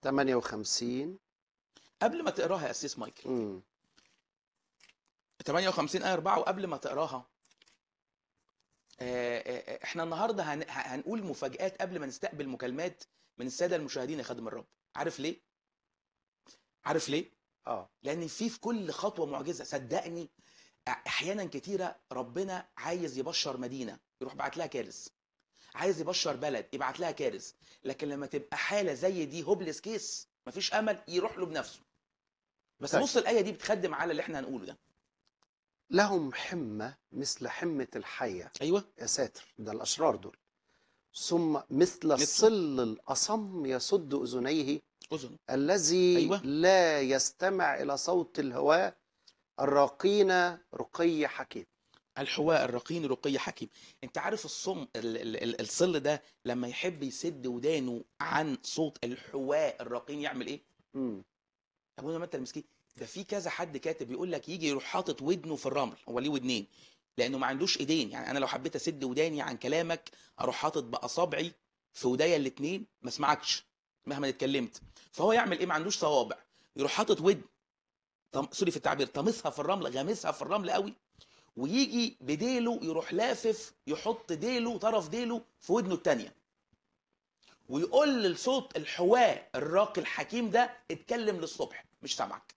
58. قبل ما تقراها يا أسيس مايكل، مم. 58 آية 4، وقبل ما تقراها احنا النهارده هنقول مفاجآت قبل ما نستقبل مكالمات من السادة المشاهدين يا خادم الرب. عارف ليه؟ عارف ليه؟ لأن في كل خطوة معجزة. صدقني أحيانا كتيرة ربنا عايز يبشر مدينة يروح بعت لها كارث، عايز يبشر بلد يبعت لها كارث، لكن لما تبقى حالة زي دي هوبلس كيس مفيش أمل يروح له بنفسه. بس طيب. بص الآية دي بتخدم على اللي احنا هنقوله ده. لهم حمة مثل حمة الحية. أيوه، يا ساتر، ده الأشرار دول. ثم مثل الصل الأصم يسد أذنيه، أذن. الذي أيوه، لا يستمع إلى صوت الهواء، الراقين رقي حكيم. الحواء الرقين رقي حكيم. انت عارف الصل ده لما يحب يسد ودانه عن صوت الحواء الرقين يعمل ايه؟ مم. ابونا متى المسكين ده في كذا حد كاتب يقول لك يجي يروح حاطط ودنه في الرمل. هو ليه ودنين؟ لانه ما عندوش ايدين. يعني انا لو حبيت اسد وداني عن كلامك اروح حاطط باصابعي في ودايا الاثنين ما اسمعكش مهما اتكلمت. فهو يعمل ايه؟ ما عندوش صوابع، يروح حاطط ودن، سوري في التعبير، طمسها في الرمل، غامسها في الرمل قوي، ويجي بديله يروح لافف يحط ديله طرف ديله في ودنه التانية، ويقول للصوت الحواء الراقي الحكيم ده اتكلم للصبح مش سامعك.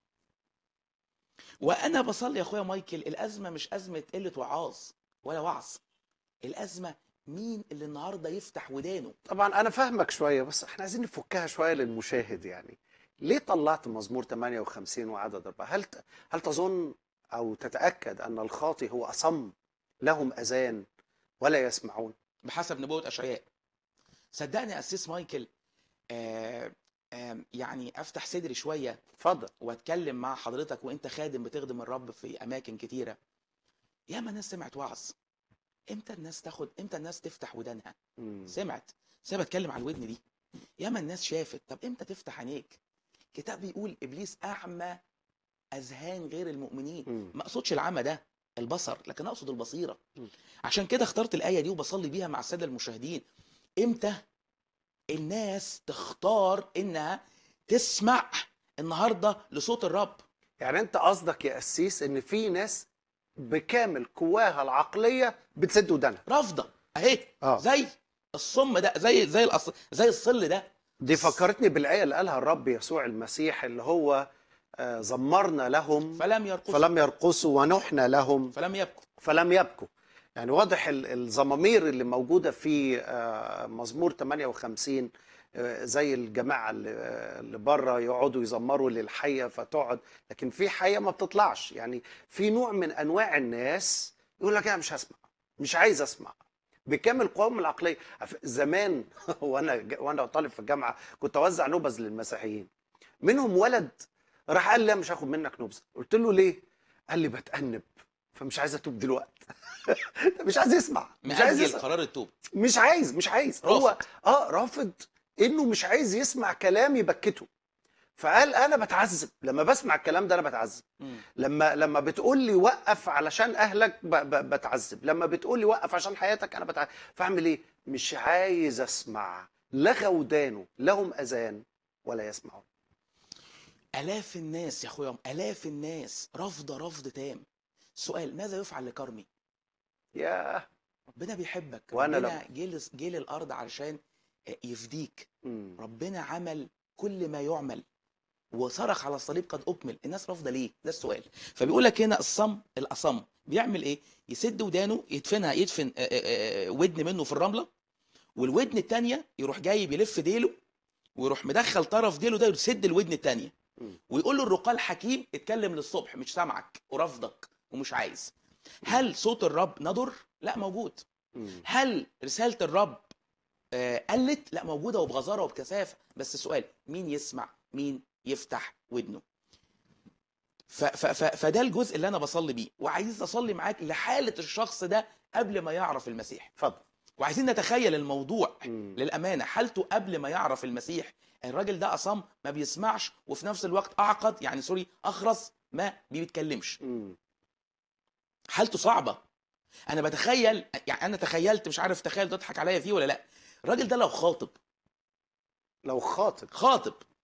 وانا بصلي يا اخويا مايكل، الازمه مش ازمه قله وعاظ ولا وعظ، الازمه مين اللي النهارده يفتح ودانه. طبعا أنا فاهمك شوية، بس احنا عايزين نفكها شوية للمشاهد. يعني ليه طلعت مزمور 58 وعدد 4؟ هل تظن أو تتأكد أن الخاطي هو أصم، لهم أذان ولا يسمعون؟ بحسب نبوه اشعياء. صدقني يا اسيس مايكل، يعني افتح صدري شويه اتفضل. واتكلم مع حضرتك وانت خادم بتخدم الرب في اماكن كتيره. ياما ناس سمعت وعظ، امتى الناس تفتح ودانها؟ سمعت، سيبها اتكلم على الودن دي. ياما الناس شافت، طب امتى تفتح عينيك؟ كتاب بيقول ابليس اعمى اذهان غير المؤمنين. ما اقصدش العمى ده البصر، لكن اقصد البصيره. عشان كده اخترت الايه دي وبصلي بيها مع الساده المشاهدين. امتى الناس تختار انها تسمع النهارده لصوت الرب؟ يعني انت قصدك يا قسيس ان في ناس بكامل قواها العقليه بتسد ودانها، رافضه اهي، زي الصم ده، زي الصل ده. دي فكرتني بالايه اللي قالها الرب يسوع المسيح، اللي هو زمرنا لهم فلم يرقصوا ونحنا لهم فلم يبكوا. يعني واضح الزمامير اللي موجوده في مزمور 58 زي الجماعه اللي بره يقعدوا يزمروا للحيه فتقعد، لكن في حيه ما بتطلعش. يعني في نوع من انواع الناس يقول لك انا مش هسمع، مش عايز اسمع بكامل قوام العقليه. زمان وانا طالب في الجامعه كنت اوزع نبذ للمسيحيين، منهم ولد راح قال لي مش هاخد منك نبذه. قلت له ليه؟ قال لي بتأنب فمش عايز اتوب دلوقتي. مش عايز يسمع، مش عايز يسمع قرار التوب، مش عايز هو رافض، انه مش عايز يسمع كلام يبكته. فقال انا بتعذب لما بسمع الكلام ده، انا بتعذب لما بتقول لي وقف علشان اهلك بتعذب، لما بتقول لي وقف عشان حياتك انا بتعذب. فاعمل ايه؟ مش عايز اسمع. لغى ودانه، لهم اذان ولا يسمعون. الاف الناس يا اخويا، الاف الناس رافضه رفض تام. سؤال، ماذا يفعل لكرمي؟ يا ربنا بيحبك، وانا ربنا جه للارض علشان يفديك. ربنا عمل كل ما يعمل وصرخ على الصليب قد اكمل. الناس رافضه ليه؟ ده السؤال. فبيقول لك هنا الاصم بيعمل ايه؟ يسد ودانه، يدفن ودن منه في الرمله، والودن الثانيه يروح جاي يلف ديله ويروح مدخل طرف ديله ده يسد الودن الثانيه، ويقول له الرقال حكيم اتكلم للصبح مش سامعك ورفضك ومش عايز. هل صوت الرب نضر؟ لا، موجود. هل رسالة الرب قلت؟ لا، موجودة وبغزارة وبكثافة. بس السؤال، مين يسمع؟ مين يفتح ودنه؟ فده الجزء اللي انا بصلي بيه، وعايز اصلي معاك لحالة الشخص ده قبل ما يعرف المسيح. اتفضل. وعايزين نتخيل الموضوع للأمانة، حالته قبل ما يعرف المسيح. الراجل ده أصم، ما بيسمعش، وفي نفس الوقت أعقد، يعني سوري أخرس، ما بيتكلمش. حالته صعبة. أنا بتخيل، يعني أنا تخيلت، مش عارف تخيل تضحك عليا فيه ولا لا. الراجل ده لو خاطب